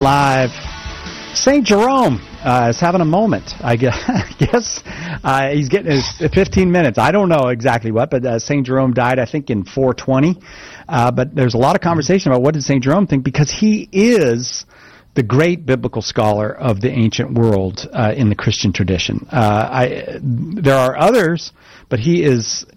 Live. St. Jerome is having a moment, I guess. He's getting his 15 minutes. I don't know exactly what, but St. Jerome died, I think, in 420. But there's a lot of conversation about what did St. Jerome think, because he is the great biblical scholar of the ancient world in the Christian tradition. There are others, but he's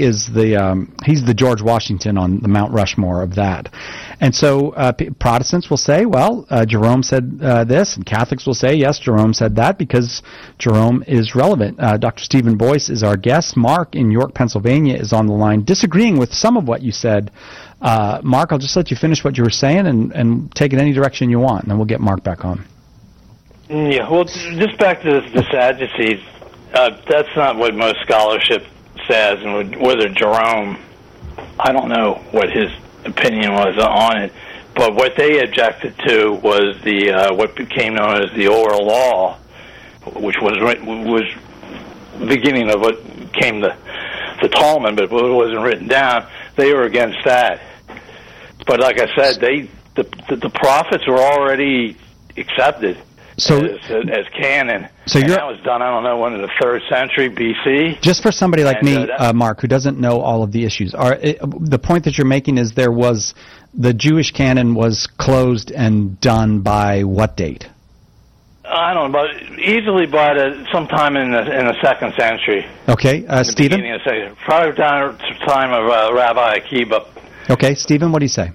the George Washington on the Mount Rushmore of that. And so Protestants will say, well, Jerome said this, and Catholics will say, yes, Jerome said that, because Jerome is relevant. Dr. Stephen Boyce is our guest. Mark in York, Pennsylvania is on the line, disagreeing with some of what you said. Mark, I'll just let you finish what you were saying and take it any direction you want, and then we'll get Mark back on. Yeah, well, just back to the Sadducees, that's not what most scholarship says, and whether Jerome, I don't know what his opinion was on it, but what they objected to was the what became known as the oral law, which was the beginning of what became the Talmud, but it wasn't written down. They were against that. But like I said, the prophets were already accepted as canon. So and that was done, I don't know, when in the 3rd century B.C. Just for somebody like me, Mark, who doesn't know all of the issues, the point that you're making is the Jewish canon was closed and done by what date? I don't know, but easily by sometime in the 2nd century. Okay, Stephen? Probably down to the time of Rabbi Akiba. Okay, Stephen, what do you say?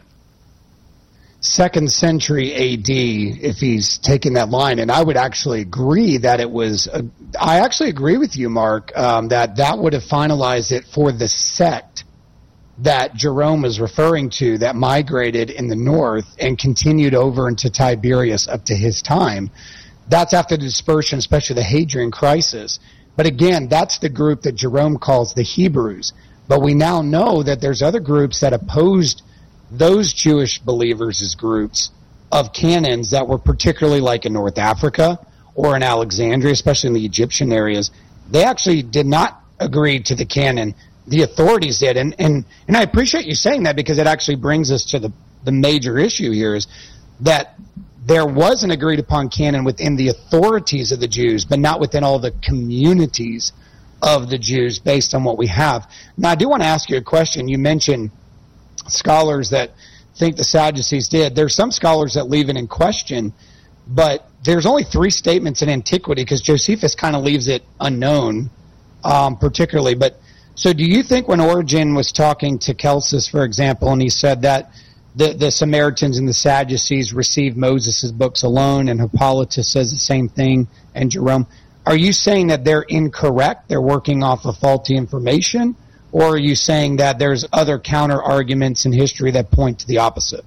2nd century A.D., if he's taking that line, and I would actually agree that it was, I actually agree with you, Mark, that would have finalized it for the sect that Jerome is referring to that migrated in the north and continued over into Tiberias up to his time. That's after the dispersion, especially the Hadrian crisis. But again, that's the group that Jerome calls the Hebrews. But we now know that there's other groups that opposed those Jewish believers as groups of canons that were particularly like in North Africa or in Alexandria, especially in the Egyptian areas. They actually did not agree to the canon. The authorities did. And I appreciate you saying that, because it actually brings us to the major issue here, is that there was an agreed upon canon within the authorities of the Jews, but not within all the communities of the Jews based on what we have. Now, I do want to ask you a question. You mentioned scholars that think the Sadducees did. There's some scholars that leave it in question, but there's only 3 statements in antiquity, because Josephus kind of leaves it unknown, particularly. But so do you think when Origen was talking to Celsus, for example, and he said that the Samaritans and the Sadducees received Moses' books alone, and Hippolytus says the same thing, and Jerome, are you saying that they're incorrect, they're working off of faulty information, or are you saying that there's other counter-arguments in history that point to the opposite?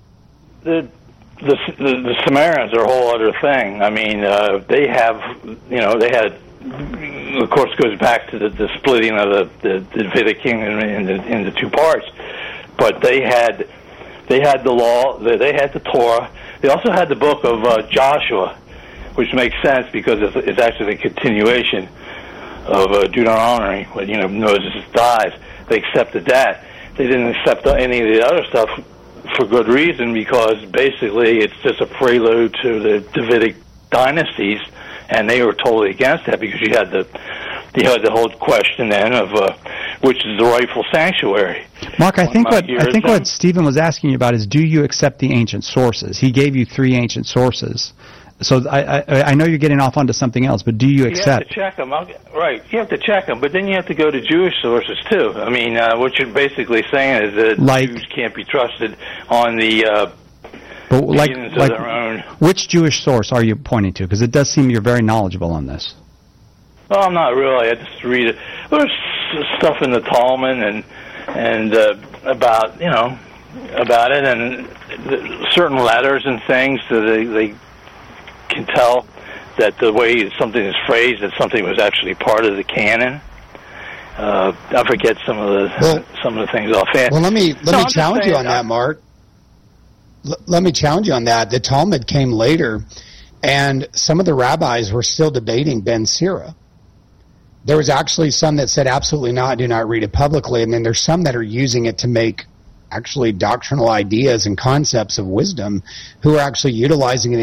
The Samaritans are a whole other thing. I mean, they had, of course, it goes back to the splitting of the Davidic kingdom into 2 parts, but they had the law, they had the Torah. They also had the book of Joshua, which makes sense because it's actually a continuation of Deuteronomy. When Moses dies, they accepted that. They didn't accept any of the other stuff for good reason, because basically it's just a prelude to the Davidic dynasties, and they were totally against that, because you had the whole question then of which is the rightful sanctuary. Mark, I think what Stephen was asking you about is, do you accept the ancient sources? He gave you 3 ancient sources. So I know you're getting off onto something else, but do you accept? You have to check them. Right, you have to check them, but then you have to go to Jewish sources too. I mean, what you're basically saying is that Jews can't be trusted on the opinions of their own. Which Jewish source are you pointing to? Because it does seem you're very knowledgeable on this. Well, I'm not really. I just read it. There's stuff in the Talmud and about it, and certain letters and things, so they can tell that the way something is phrased, that something was actually part of the canon. I forget some of the things offhand. Well, let me challenge you on that, Mark. Let me challenge you on that. The Talmud came later, and some of the rabbis were still debating Ben Sira. There was actually some that said absolutely not, do not read it publicly, and then there's some that are using it to make actually doctrinal ideas and concepts of wisdom, who are actually utilizing it